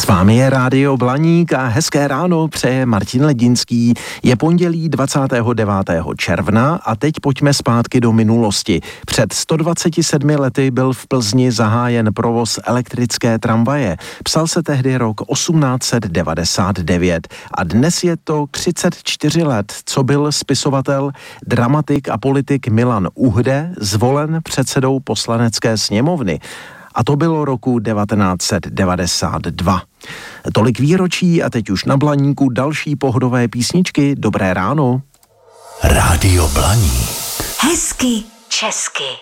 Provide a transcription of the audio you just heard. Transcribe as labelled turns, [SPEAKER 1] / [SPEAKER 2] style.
[SPEAKER 1] vámi je Rádio Blaník a hezké ráno přeje Martin Ledinský. Je pondělí 29. června a teď pojďme zpátky do minulosti. Před 127 lety byl v Plzni zahájen provoz elektrické tramvaje. Psal se tehdy rok 1899 a dnes je to 34 let, co byl spisovatel, dramatik a politik Milan Uhde zvolen předsedou Poslanecké sněmovny. A to bylo roku 1992. Tolik výročí a teď už na Blaníku další pohodové písničky. Dobré ráno.
[SPEAKER 2] Rádio Blaník.
[SPEAKER 3] Hezky česky.